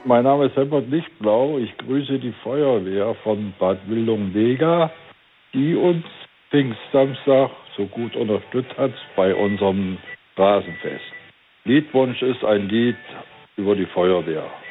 Mein Name ist Herbert Lichtblau. Ich grüße die Feuerwehr von Bad Wildung-Dega, die uns Pfingstsamstag so gut unterstützt hat bei unserem Rasenfest. Liedwunsch ist ein Lied über die Feuerwehr.